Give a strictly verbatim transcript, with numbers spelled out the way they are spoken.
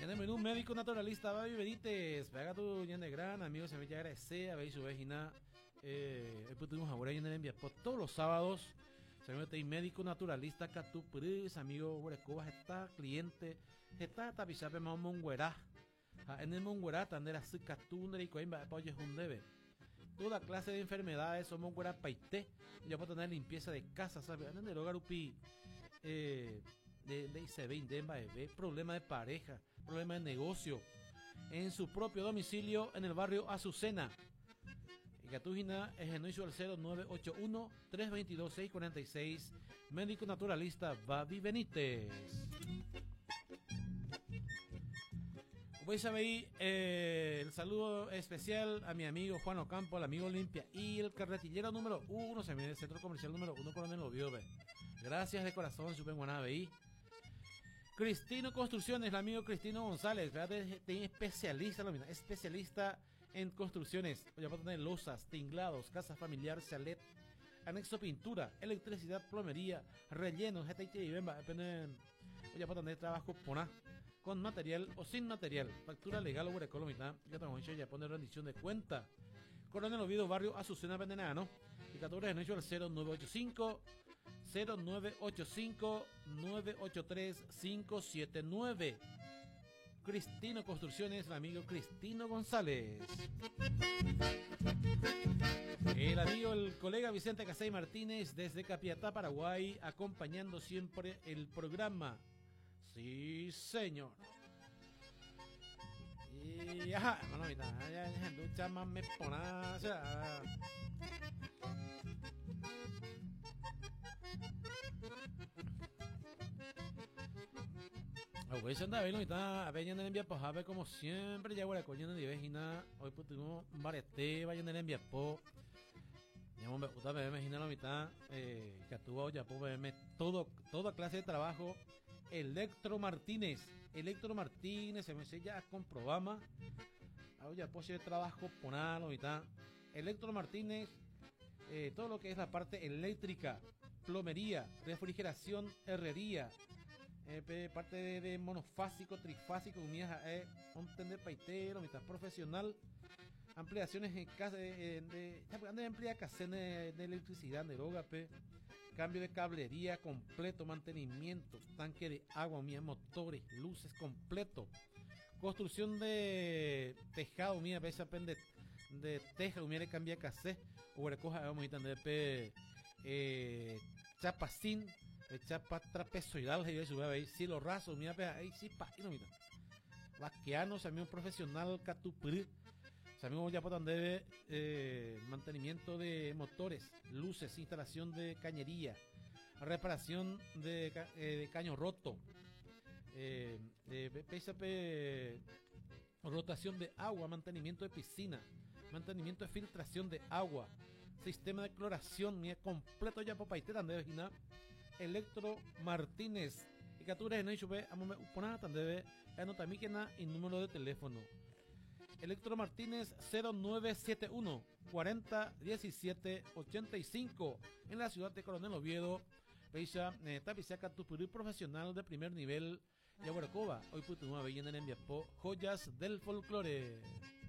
Tenemos un médico naturalista, Babi Benítez, pega tu de gran amigo, se me llama agradecer, veis su vecina, eh, hoy pudimos ahora en el envía por todos los sábados, se me mete médico naturalista, Catu Pris, amigo, Huerecobas, está cliente, está tapizape más monguerá, en el monguerá, tandera, si catundre y coimba, apoyo un debe. Toda clase de enfermedades, somos monguerá paité, ya puedo tener limpieza de casa, ¿sabes? En el hogar upi, eh, de, de I C B, de bebé, problema de pareja, problema de negocio, en su propio domicilio en el barrio Azucena. Y Catujina es el inicio al cero nueve ocho uno, tres dos dos, seis cuatro seis, médico naturalista Babi Benítez. Vais a ver eh, el saludo especial a mi amigo Juan Ocampo, al amigo Olimpia y el carretillero número uno, se me el centro comercial número uno, Coronel Lobiove. Gracias de corazón, supen buena veí. Cristino Construcciones, el amigo Cristino González, ¿verdad? Tiene especialista, lo mismo, especialista en construcciones. Ya puedo tener losas, tinglados, casa familiar, chalet, anexo pintura, electricidad, plomería, rellenos, G T I y Bemba, depende. Ya puedo tener trabajo poná, con material o sin material, factura legal o huereco, lo mitad. Ya tengo hecho, ya pone rendición de cuenta. Coronel Oviedo, barrio Azucena, Venenano, y catorce de hecho al cero nueve ocho cinco, cero nueve ocho cinco, nueve ocho tres, cinco siete nueve. Cristino Construcciones, el amigo Cristino González. El amigo, el colega Vicente Casey Martínez desde Capiatá, Paraguay, acompañando siempre el programa. Sí, señor. Y ajá, bueno, mira, ya ya lucha más me pona, o sea. Ah, pues anda bien, ahorita vayan a enviar pues a ver como siempre ya huele coño de vecina. Hoy pues tuvimos un barete, vayan a enviar po. Ya me gusta verme imagina la mitad eh que tuvo ya pues verme todo toda clase de trabajo. Electro Martínez, Electro Martínez, se me dice ya con programa. Ahora ya pues el trabajo poner la mitad. Electro Martínez, eh, todo lo que es la parte eléctrica, plomería, refrigeración, herrería. Eh, parte de, de monofásico, trifásico, unidas a eh, un tender paitero, mitad profesional, ampliaciones en casa de, de, de, de emplea casene de, de electricidad, de rogape, cambio de cablería completo, mantenimiento, tanque de agua, mía, motores, luces completo, construcción de tejado, mía, pesa de, de teja, mía, cambia casé, o recoja, vamos a de eh, chapacín, de chapa trapezoidal, y eso, ahí sí lo raso, mira, ahí sí, pa, y no, mira, vaqueanos, amigo profesional, catupri. Sabemos ya por donde eh, mantenimiento de motores, luces, instalación de cañería, reparación de, eh, de caño roto, eh, eh, P S P, rotación de agua, mantenimiento de piscina, mantenimiento de filtración de agua, sistema de cloración, mía completo ya por paitera de vagina. Electro Martínez y captura en hecho ve a poner tan debe anota mi y número de teléfono. Electro Martínez cero nueve siete uno, cuarenta, diecisiete, ochenta y cinco en la ciudad de Coronel Oviedo. Veisa eh, tapizaca tu profesional de primer nivel. Yaguaracoba, hoy puto una bellena en Enviapó, joyas del folclore.